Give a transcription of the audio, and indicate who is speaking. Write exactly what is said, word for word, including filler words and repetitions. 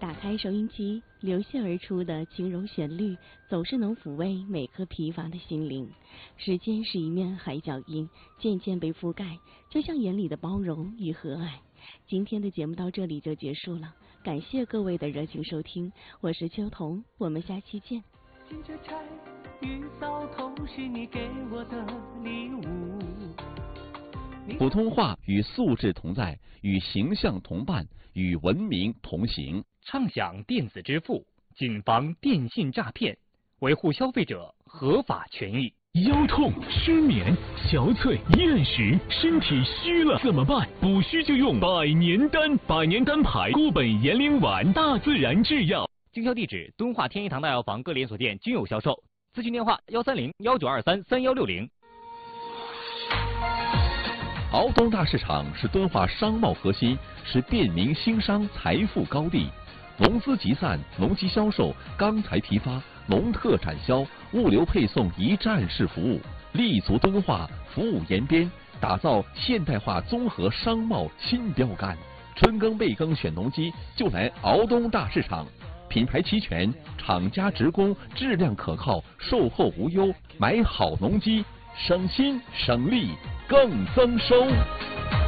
Speaker 1: 打开收音机，流泻而出的轻柔旋律，总是能抚慰每颗疲乏的心灵。时间是一面海角印，渐渐被覆盖，就像眼里的包容与和蔼。今天的节目到这里就结束了，感谢各位的热情收听，我是秋彤，我们下期见。
Speaker 2: 金雀钗与扫头是你给我的礼物。
Speaker 3: 普通话与素质同在，与形象同伴，与文明同行。
Speaker 4: 畅享电子支付，谨防电信诈骗，维护消费者合法权益。
Speaker 5: 腰痛、失眠、憔悴、厌食，身体虚了怎么办？补虚就用百年丹，百年丹牌固本延龄丸，大自然制药。
Speaker 4: 经销地址：敦化天一堂大药房各连锁店均有销售。咨询电话：幺三零幺九二三三幺六零。
Speaker 3: 敖东大市场是敦化商贸核心，是便民兴商财富高地。农资集散、农机销售、钢材批发、农特产销、物流配送一站式服务，立足敦化，服务延边，打造现代化综合商贸新标杆。春耕备耕选农机，就来敖东大市场。品牌齐全，厂家直供，质量可靠，售后无忧。买好农机，省心省力更增收。